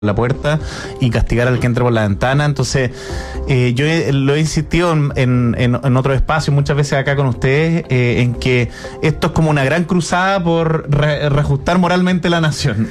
la puerta y castigar al que entre por la ventana. Entonces, yo lo he insistido en otros espacios, muchas veces acá con ustedes, en que esto es como una gran cruzada por reajustar moralmente la nación.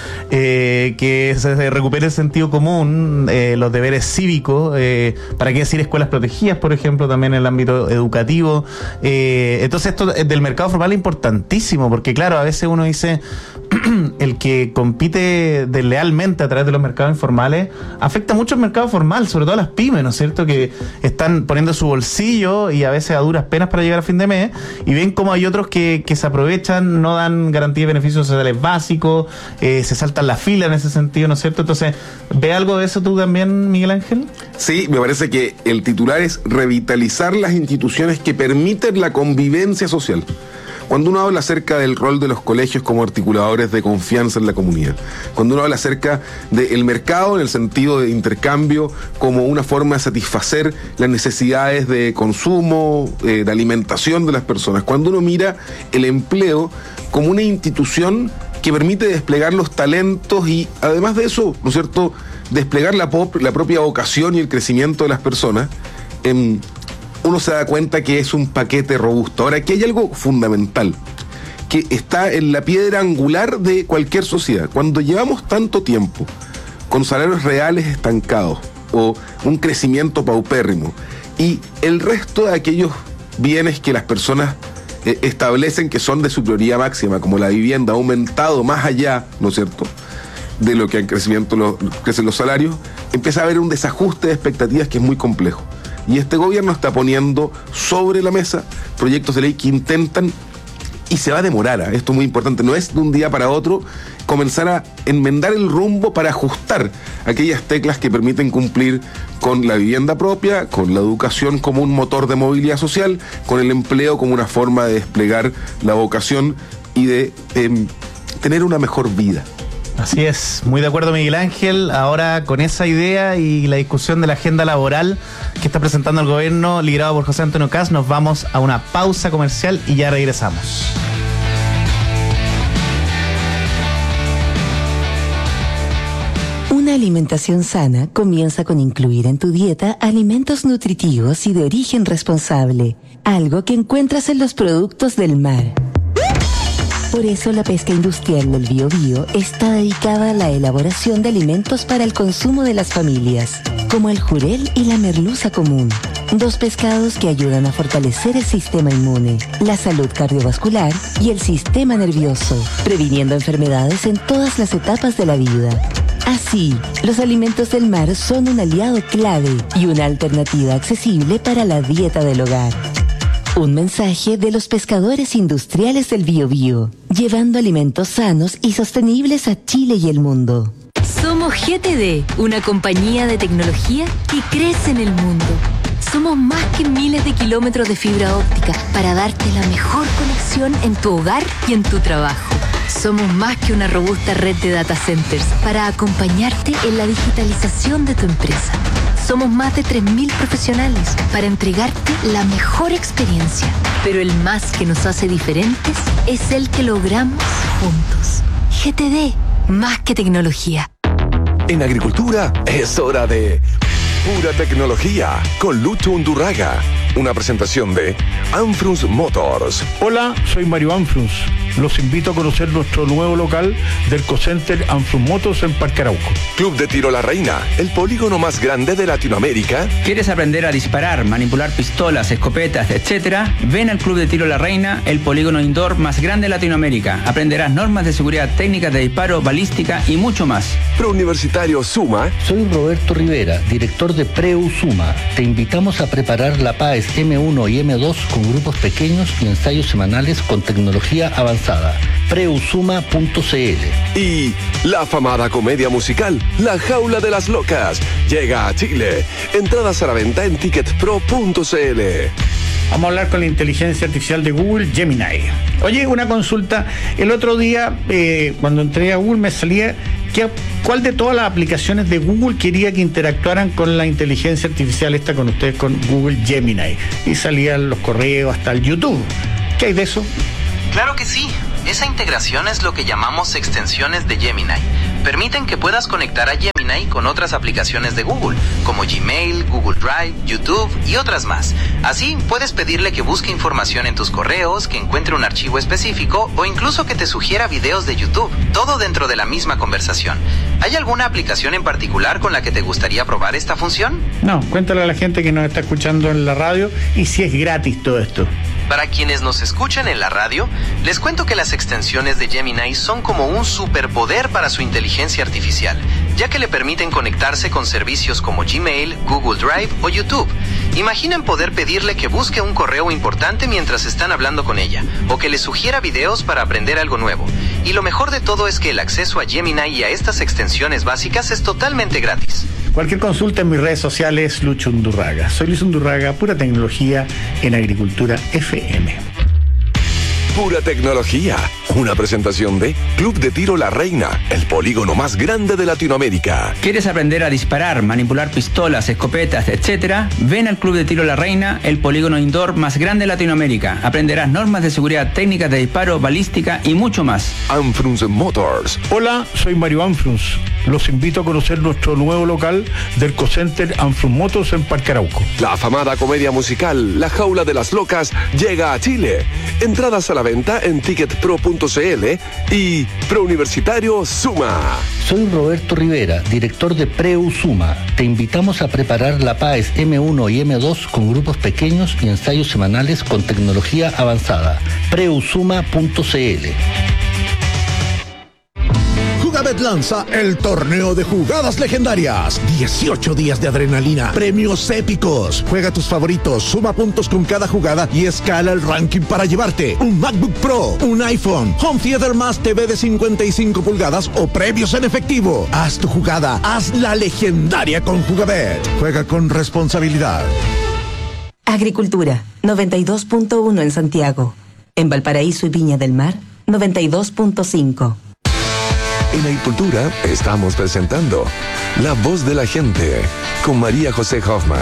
Que se recupere el sentido común, los deberes cívicos, para qué decir escuelas protegidas, por ejemplo, también en el ámbito educativo. Entonces, esto del mercado formal es importantísimo, porque claro, a veces uno dice, el que compite deslealmente a través de los mercados informales afecta mucho el mercado formal, sobre todo a las pymes, ¿no es cierto?, que están poniendo su bolsillo y a veces a duras penas para llegar a fin de mes, y ven como hay otros que se aprovechan, no dan garantía de beneficios sociales básicos, se saltan la fila en ese sentido, ¿no es cierto? Entonces, ¿ve algo de eso tú también, Miguel Ángel? Sí, me parece que el titular es revitalizar las instituciones que permiten la convivencia social. Cuando uno habla acerca del rol de los colegios como articuladores de confianza en la comunidad, cuando uno habla acerca del mercado en el sentido de intercambio como una forma de satisfacer las necesidades de consumo, de alimentación de las personas, cuando uno mira el empleo como una institución que permite desplegar los talentos y además de eso, ¿no es cierto?, desplegar la propia vocación y el crecimiento de las personas, uno se da cuenta que es un paquete robusto. Ahora, aquí hay algo fundamental, que está en la piedra angular de cualquier sociedad. Cuando llevamos tanto tiempo con salarios reales estancados o un crecimiento paupérrimo y el resto de aquellos bienes que las personas establecen que son de su prioridad máxima, como la vivienda, ha aumentado más allá, ¿no es cierto?, de lo que en crecimiento crecen los salarios, empieza a haber un desajuste de expectativas que es muy complejo. Y este gobierno está poniendo sobre la mesa proyectos de ley que intentan, y se va a demorar, esto es muy importante, no es de un día para otro, comenzar a enmendar el rumbo para ajustar aquellas teclas que permiten cumplir con la vivienda propia, con la educación como un motor de movilidad social, con el empleo como una forma de desplegar la vocación y de tener una mejor vida. Así es, muy de acuerdo, Miguel Ángel. Ahora, con esa idea y la discusión de la agenda laboral que está presentando el gobierno, liderado por José Antonio Kast, nos vamos a una pausa comercial y ya regresamos. Una alimentación sana comienza con incluir en tu dieta alimentos nutritivos y de origen responsable, algo que encuentras en los productos del mar. Por eso la pesca industrial del Biobío está dedicada a la elaboración de alimentos para el consumo de las familias, como el jurel y la merluza común, dos pescados que ayudan a fortalecer el sistema inmune, la salud cardiovascular y el sistema nervioso, previniendo enfermedades en todas las etapas de la vida. Así, los alimentos del mar son un aliado clave y una alternativa accesible para la dieta del hogar. Un mensaje de los pescadores industriales del Biobío, llevando alimentos sanos y sostenibles a Chile y el mundo. Somos GTD, una compañía de tecnología que crece en el mundo. Somos más que miles de kilómetros de fibra óptica para darte la mejor conexión en tu hogar y en tu trabajo. Somos más que una robusta red de data centers para acompañarte en la digitalización de tu empresa. Somos más de 3.000 profesionales para entregarte la mejor experiencia. Pero el más que nos hace diferentes es el que logramos juntos. GTD, más que tecnología. En agricultura es hora de pura tecnología con Lucho Undurraga. Una presentación de Anfrus Motors. Hola, soy Mario Anfrus. Los invito a conocer nuestro nuevo local del Cocenter Anfrus Motors en Parque Arauco. Club de Tiro La Reina, el polígono más grande de Latinoamérica. ¿Quieres aprender a disparar, manipular pistolas, escopetas, etcétera? Ven al Club de Tiro La Reina, el polígono indoor más grande de Latinoamérica. Aprenderás normas de seguridad, técnicas de disparo, balística y mucho más. Prouniversitario Suma. Soy Roberto Rivera, director de Preu Suma. Te invitamos a preparar la PAES M1 y M2 con grupos pequeños y ensayos semanales con tecnología avanzada. Preusuma.cl. Y la afamada comedia musical La Jaula de las Locas llega a Chile. Entradas a la venta en ticketpro.cl. Vamos a hablar con la inteligencia artificial de Google, Gemini. Oye, una consulta. El otro día, cuando entré a Google, me salía cuál de todas las aplicaciones de Google quería que interactuaran con la inteligencia artificial esta con ustedes, con Google Gemini. Y salían los correos, hasta el YouTube. ¿Qué hay de eso? Claro que sí. Esa integración es lo que llamamos extensiones de Gemini. permiten que puedas conectar a Gemini con otras aplicaciones de Google, como Gmail, Google Drive, YouTube y otras más. Así, puedes pedirle que busque información en tus correos, que encuentre un archivo específico o incluso que te sugiera videos de YouTube, todo dentro de la misma conversación. ¿Hay alguna aplicación en particular con la que te gustaría probar esta función? No, cuéntale a la gente que nos está escuchando en la radio y si es gratis todo esto. Para quienes nos escuchan en la radio, les cuento que las extensiones de Gemini son como un superpoder para su inteligencia artificial, ya que le permiten conectarse con servicios como Gmail, Google Drive o YouTube. Imaginen poder pedirle que busque un correo importante mientras están hablando con ella, o que le sugiera videos para aprender algo nuevo. Y lo mejor de todo es que el acceso a Gemini y a estas extensiones básicas es totalmente gratis. Cualquier consulta en mis redes sociales, Lucho Undurraga. Soy Luis Undurraga, pura tecnología en Agricultura FM. Pura tecnología. Una presentación de Club de Tiro La Reina, el polígono más grande de Latinoamérica. ¿Quieres aprender a disparar, manipular pistolas, escopetas, etcétera? Ven al Club de Tiro La Reina, el polígono indoor más grande de Latinoamérica. Aprenderás normas de seguridad, técnicas de disparo, balística y mucho más. Anfrunz Motors. Hola, soy Mario Anfrunz. Los invito a conocer nuestro nuevo local del Cocenter Anfrunz Motors en Parque Arauco. La afamada comedia musical La Jaula de las Locas llega a Chile. Entradas a la venta en ticketpro.cl y Preuniversitario Suma. Soy Roberto Rivera, director de Preusuma. Te invitamos a preparar la PAES M1 y M2 con grupos pequeños y ensayos semanales con tecnología avanzada. Preusuma.cl. Jugabet lanza el torneo de jugadas legendarias. 18 días de adrenalina, premios épicos. Juega tus favoritos, suma puntos con cada jugada y escala el ranking para llevarte un MacBook Pro, un iPhone, Home Theater más TV de 55 pulgadas o premios en efectivo. Haz tu jugada, haz la legendaria con Jugabet. Juega con responsabilidad. Agricultura, 92.1 en Santiago. En Valparaíso y Viña del Mar, 92.5. En Agricultura estamos presentando La Voz de la Gente con María José Hoffman.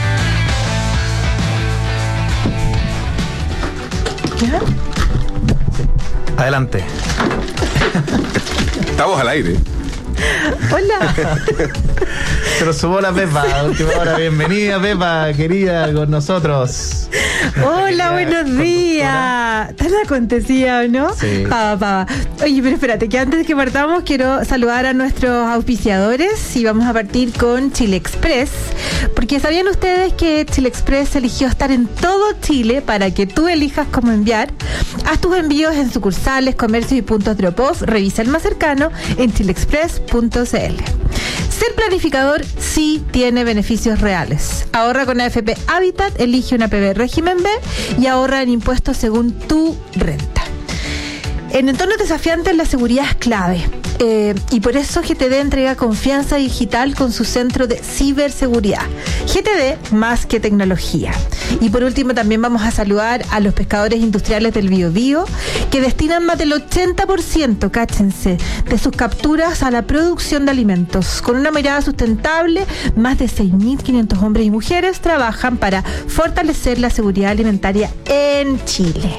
¿Ya? Adelante. Estamos al aire. Hola. Se nos sumó la Pepa, última hora. Bienvenida, Pepa, querida, con nosotros. Hola, buenos días. Tan acontecía, ¿no? Sí. Oye, pero espérate, que antes de que partamos quiero saludar a nuestros auspiciadores y vamos a partir con Chile Express, porque ¿sabían ustedes que Chile Express eligió estar en todo Chile para que tú elijas cómo enviar? Haz tus envíos en sucursales, comercios y puntos drop-off. Revisa el más cercano en chileexpress.cl. Ser planificador sí tiene beneficios reales. Ahorra con AFP Habitat, elige una APB régimen B y ahorra en impuestos según tu renta. En entornos desafiantes la seguridad es clave. Y por eso GTD entrega confianza digital con su centro de ciberseguridad. GTD más que tecnología. Y por último también vamos a saludar a los pescadores industriales del Biobío, que destinan más del 80%, cáchense, de sus capturas a la producción de alimentos. Con una mirada sustentable, más de 6.500 hombres y mujeres trabajan para fortalecer la seguridad alimentaria en Chile.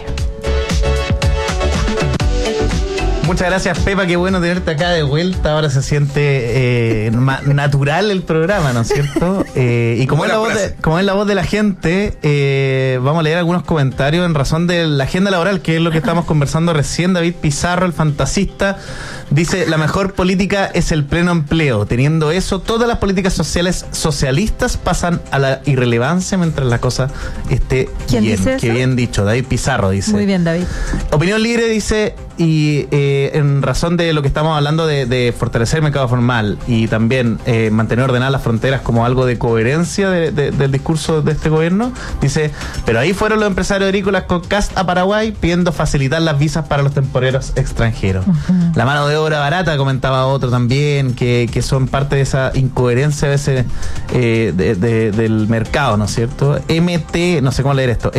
Muchas gracias, Pepa, qué bueno tenerte acá de vuelta. Ahora se siente natural el programa, ¿no es cierto? Y como es la voz de la gente, vamos a leer algunos comentarios en razón de la agenda laboral, que es lo que estamos conversando recién. David Pizarro, el fantasista, dice: la mejor política es el pleno empleo. Teniendo eso, todas las políticas sociales socialistas pasan a la irrelevancia mientras la cosa esté bien. Qué bien dicho, David Pizarro dice. Muy bien, David. Opinión Libre dice: y en razón de lo que estamos hablando de fortalecer el mercado formal y también mantener ordenadas las fronteras como algo de coherencia del discurso de este gobierno, dice: pero ahí fueron los empresarios agrícolas con Cast a Paraguay pidiendo facilitar las visas para los temporeros extranjeros. Uh-huh. La mano de obra barata, comentaba otro también, que son parte de esa incoherencia a veces del mercado, ¿no es cierto? MT, no sé cómo leer esto,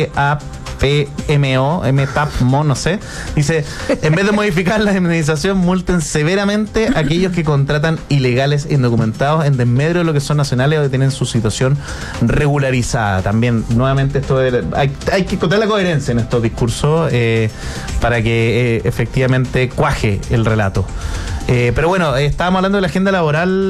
MTAPMO, no sé, dice: en vez de modificar la indemnización, multen severamente a aquellos que contratan ilegales indocumentados en desmedro de lo que son nacionales o que tienen su situación regularizada. También, nuevamente, esto hay que encontrar la coherencia en estos discursos para que efectivamente cuaje el relato. Pero bueno, estábamos hablando de la agenda laboral